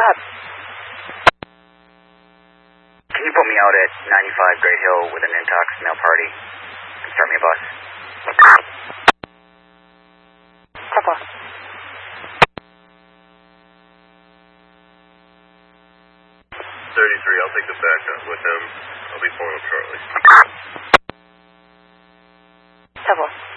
ahead. Can you put me out at 95 Great Hill with an intox male party? Start me a bus. 10-4. 33, I'll take the backup with him. I'll be pulling up shortly. 10-4.